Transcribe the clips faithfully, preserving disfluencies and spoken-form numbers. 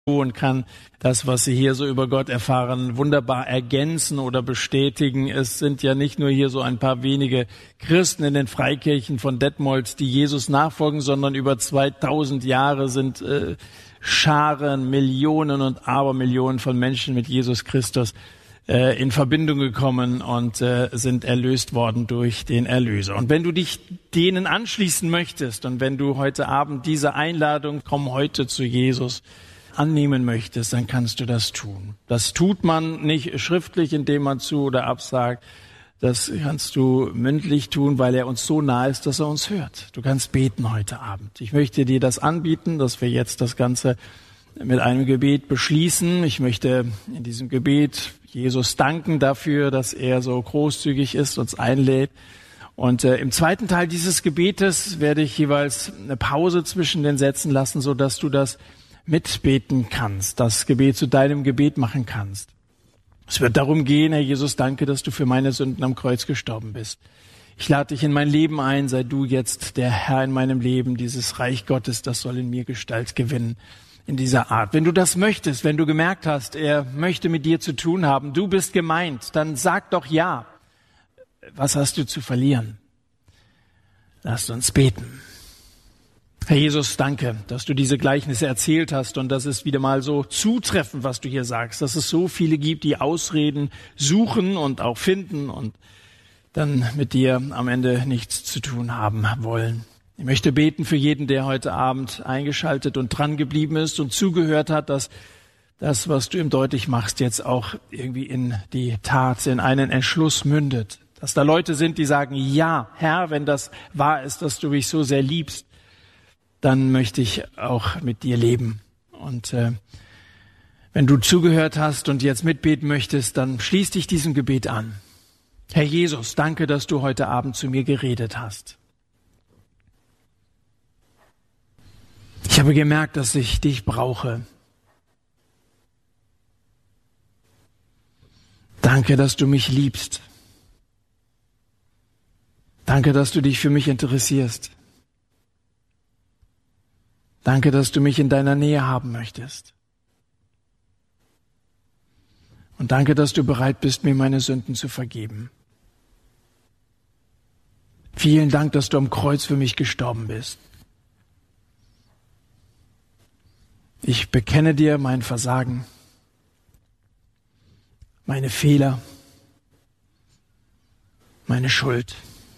und kann das, was Sie hier so über Gott erfahren, wunderbar ergänzen oder bestätigen. Es sind ja nicht nur hier so ein paar wenige Christen in den Freikirchen von Detmold, die Jesus nachfolgen, sondern über zweitausend Jahre sind äh, Scharen, Millionen und Abermillionen von Menschen mit Jesus Christus äh, in Verbindung gekommen und äh, sind erlöst worden durch den Erlöser. Und wenn du dich denen anschließen möchtest und wenn du heute Abend diese Einladung, komm heute zu Jesus, annehmen möchtest, dann kannst du das tun. Das tut man nicht schriftlich, indem man zu oder absagt. Das kannst du mündlich tun, weil er uns so nah ist, dass er uns hört. Du kannst beten heute Abend. Ich möchte dir das anbieten, dass wir jetzt das Ganze mit einem Gebet beschließen. Ich möchte in diesem Gebet Jesus danken dafür, dass er so großzügig ist, uns einlädt. Und äh, im zweiten Teil dieses Gebetes werde ich jeweils eine Pause zwischen den Sätzen lassen, so dass du das mitbeten kannst, das Gebet zu deinem Gebet machen kannst. Es wird darum gehen, Herr Jesus, danke, dass du für meine Sünden am Kreuz gestorben bist. Ich lade dich in mein Leben ein, sei du jetzt der Herr in meinem Leben, dieses Reich Gottes, das soll in mir Gestalt gewinnen, in dieser Art. Wenn du das möchtest, wenn du gemerkt hast, er möchte mit dir zu tun haben, du bist gemeint, dann sag doch ja. Was hast du zu verlieren? Lasst uns beten. Herr Jesus, danke, dass du diese Gleichnisse erzählt hast und das ist wieder mal so zutreffend, was du hier sagst, dass es so viele gibt, die Ausreden suchen und auch finden und dann mit dir am Ende nichts zu tun haben wollen. Ich möchte beten für jeden, der heute Abend eingeschaltet und dran geblieben ist und zugehört hat, dass das, was du ihm deutlich machst, jetzt auch irgendwie in die Tat, in einen Entschluss mündet. Dass da Leute sind, die sagen, ja, Herr, wenn das wahr ist, dass du mich so sehr liebst, dann möchte ich auch mit dir leben. Und äh, wenn du zugehört hast und jetzt mitbeten möchtest, dann schließ dich diesem Gebet an. Herr Jesus, danke, dass du heute Abend zu mir geredet hast. Ich habe gemerkt, dass ich dich brauche. Danke, dass du mich liebst. Danke, dass du dich für mich interessierst. Danke, dass du mich in deiner Nähe haben möchtest. Und danke, dass du bereit bist, mir meine Sünden zu vergeben. Vielen Dank, dass du am Kreuz für mich gestorben bist. Ich bekenne dir mein Versagen, meine Fehler, meine Schuld.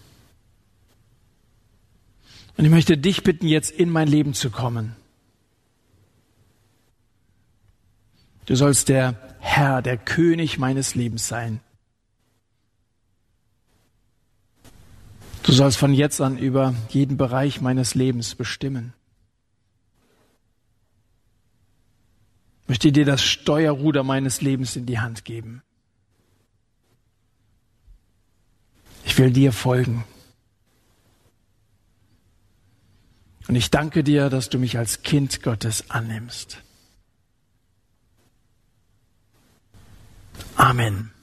Und ich möchte dich bitten, jetzt in mein Leben zu kommen. Du sollst der Herr, der König meines Lebens sein. Du sollst von jetzt an über jeden Bereich meines Lebens bestimmen. Ich möchte dir das Steuerruder meines Lebens in die Hand geben. Ich will dir folgen. Und ich danke dir, dass du mich als Kind Gottes annimmst. Amen.